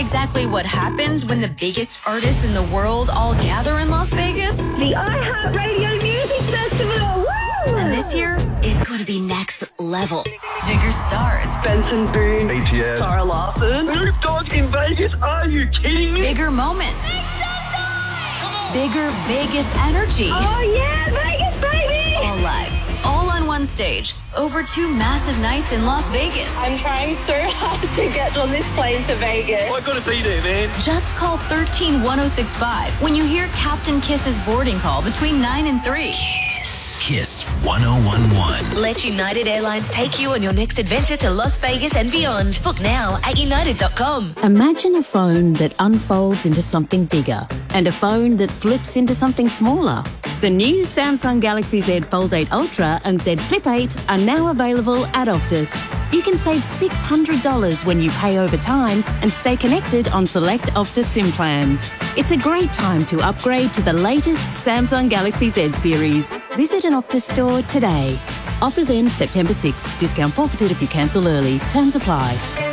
exactly what happens when the biggest artists in the world all gather in Las Vegas? The iHeartRadio Music Festival! Woo! And this year is going to be next level. Bigger stars. Benson Boone. BTS. Sarah Larson. Snoop Dogg in Vegas? Are you kidding me? Bigger moments. Bigger Vegas energy. Oh yeah, Vegas, baby! All live, all on one stage. Over 2 massive nights in Las Vegas. I'm trying so hard to get on this plane to Vegas. I gotta be there, man. Just call 131065 when you hear Captain Kiss's boarding call between 9 and 3. Kiss 1011. Let United Airlines take you on your next adventure to Las Vegas and beyond. Book now at united.com. Imagine a phone that unfolds into something bigger and a phone that flips into something smaller. The new Samsung Galaxy Z Fold 8 Ultra and Z Flip 8 are now available at Optus. You can save $600 when you pay over time and stay connected on select Optus SIM plans. It's a great time to upgrade to the latest Samsung Galaxy Z series. Visit an Optus store today. Offers end September 6. Discount forfeited if you cancel early. Terms apply.